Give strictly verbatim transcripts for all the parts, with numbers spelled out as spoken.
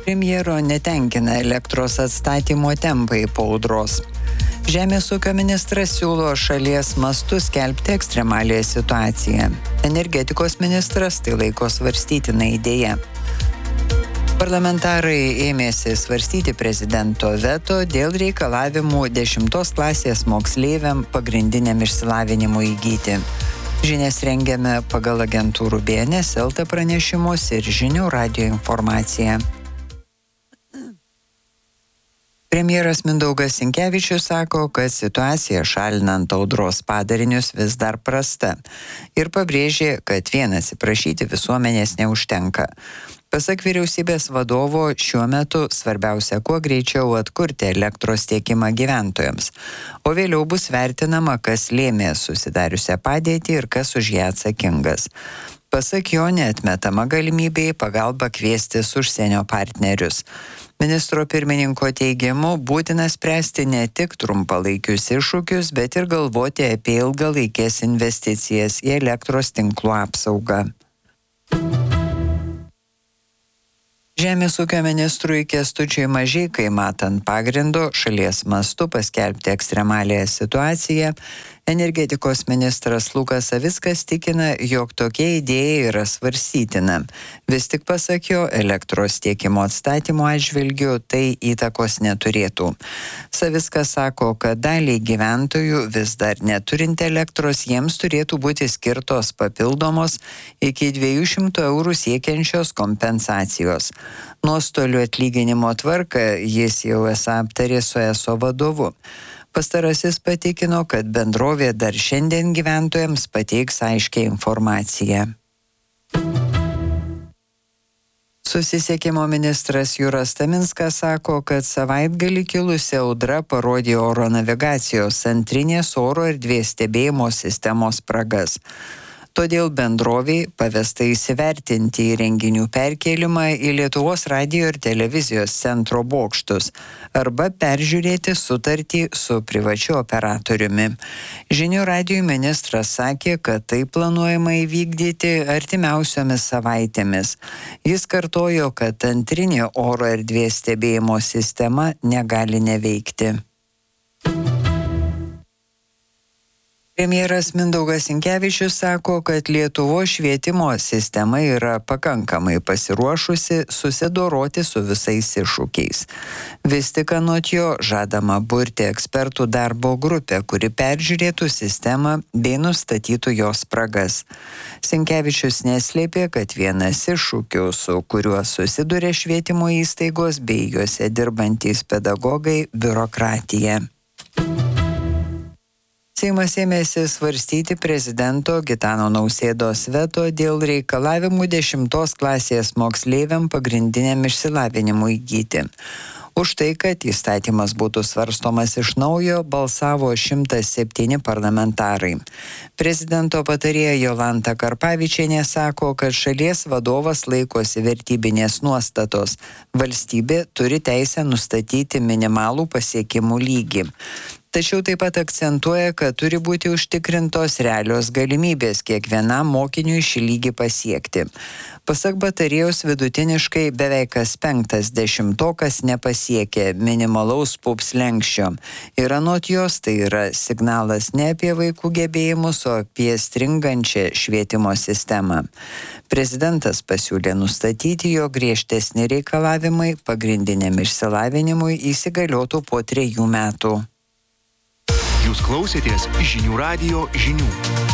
Premjero netenkina elektros atstatymo tempai po audros. Žemės ūkio ministras siūlo šalies mastu skelbti ekstremalią situaciją. Energetikos ministras tai laiko svarstytina idėja. Parlamentarai ėmėsi svarstyti prezidento veto dėl reikalavimų dešimtos klasės moksleiviam pagrindiniam išsilavinimui įgyti. Žinias rengiame pagal agentūrų B N S L T pranešimus ir žinių radijo informaciją. Premjeras Mindaugas Sinkevičius sako, kad situacija šalinant audros padarinius vis dar prasta ir pabrėžė, kad vien atsiprašyti visuomenės neužtenka. Pasak vyriausybės vadovo, šiuo metu svarbiausia kuo greičiau atkurti elektros tiekimą gyventojams, o vėliau bus vertinama, kas lėmė susidariusią padėtį ir kas už ją atsakingas. Pasak jo, neatmetama galimybė į pagalbą kviestis užsienio partnerius. Ministro pirmininko teigimu, būtina spręsti ne tik trumpalaikius iššūkius, bet ir galvoti apie ilgalaikės investicijas į elektros tinklų apsaugą. Žemės ūkio ministrui Kęstučiui Mažeikai matant pagrindo šalies mastu paskelbti ekstremaliąją situaciją, energetikos ministras Lukas Savickas tikina, jog tokia idėja yra svarstytina. Vis tik pasak jo, elektros tiekimo atstatymo atžvilgiu tai įtakos neturėtų. Savickas sako, kad daliai gyventojų vis dar neturint elektros jiems turėtų būti skirtos papildomos iki dviejų šimtų eurų siekiančios kompensacijos. Nuostolių atlyginimo tvarką jis jau esą aptarė su E S O vadovu. Pastarasis patikino, kad bendrovė dar šiandien gyventojams pateiks aiškią informaciją. Susisiekimo ministras Juras Taminskas sako, kad savaitgalį kilusi audra parodė oro navigacijos antrinės oro erdvės stebėjimo sistemos spragas. Todėl bendroviai pavesta įsivertinti įrenginių perkėlimą į Lietuvos radijo ir televizijos centro bokštus arba peržiūrėti sutartį su privačiu operatoriumi. Žinių radijo ministras sakė, kad tai planuojama įvykdyti artimiausiomis savaitėmis. Jis kartojo, kad antrinė oro erdvės stebėjimo sistema negali neveikti. Premjeras Mindaugas Sinkevičius sako, kad Lietuvos švietimo sistema yra pakankamai pasiruošusi susidoroti su visais iššūkiais. Vis tik anot jo žadama burti ekspertų darbo grupę, kuri peržiūrėtų sistemą bei nustatytų jos spragas. Sinkevičius neslėpė, kad vienas iššūkių, su kuriuo susiduria švietimo įstaigos bei juose dirbantys pedagogai, biurokratija. Seimas ėmėsi svarstyti prezidento Gitano Nausėdos veto dėl reikalavimų dešimtos klasės moksleiviam pagrindiniam išsilavinimui įgyti. Už tai, kad įstatymas būtų svarstomas iš naujo, balsavo šimtas septyni parlamentarai. Prezidento patarėja Jolanta Karpavičienė sako, kad šalies vadovas laikosi vertybinės nuostatos. Valstybė turi teisę nustatyti minimalų pasiekimų lygį. Tačiau taip pat akcentuoja, kad turi būti užtikrintos realios galimybės kiekvienam mokiniui šį lygį pasiekti. Pasak patarėjos, vidutiniškai beveik kas penktas dešimtokas nepasiekė minimalaus P U P slenksčio. Ir anot jos tai yra signalas ne apie vaikų gebėjimus, o apie stringančią švietimo sistemą. Prezidentas pasiūlė nustatyti, jog griežtesni reikalavimai pagrindiniam išsilavinimui įsigaliotų po trejų metų. Jūs klausėtės žinių radijo žinių.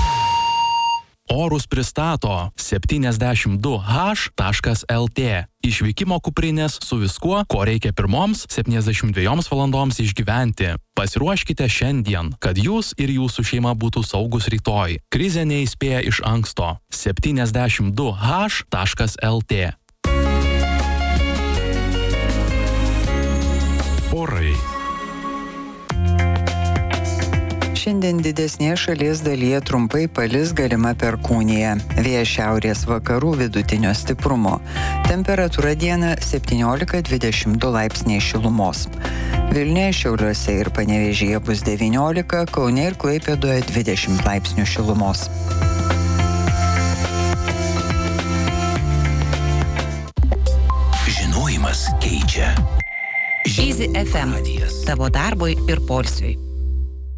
Orus pristato septyniasdešimt du H taškas L T. Išvykimo kuprinės su viskuo, ko reikia pirmoms septyniasdešimt dviejoms valandoms išgyventi. Pasiruoškite šiandien, kad jūs ir jūsų šeima būtų saugus rytoj. Krizė neįspėja iš anksto. septyniasdešimt du H taškas L T. Orai. Šiandien didesnėje šalies dalyje trumpai palis galima perkūnija. Vėjas šiaurės vakarų vidutinio stiprumo. Temperatūra dieną septyniolika dvidešimt du laipsniai šilumos. Vilniuje, Šiauliuose ir Panevėžyje bus devyniolika, Kaune ir Klaipėdoje dvidešimt laipsnių šilumos. Žinojimas keičia. Easy F M. Tavo darbui ir poilsiui.